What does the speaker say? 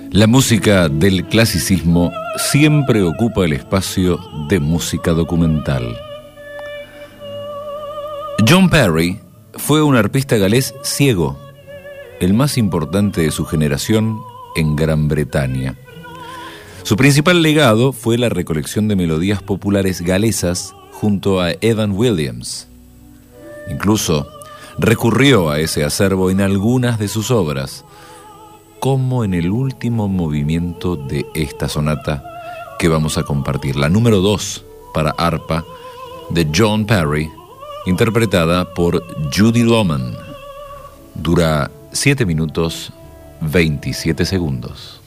La música del clasicismo siempre ocupa el espacio de música documental. John Parry fue un arpista galés ciego, el más importante de su generación en Gran Bretaña. Su principal legado fue la recolección de melodías populares galesas junto a Evan Williams. Incluso recurrió a ese acervo en algunas de sus obras, como en el último movimiento de esta sonata que vamos a compartir, la número 2 para arpa de John Parry, interpretada por Judy Loman. Dura 7 minutos 27 segundos.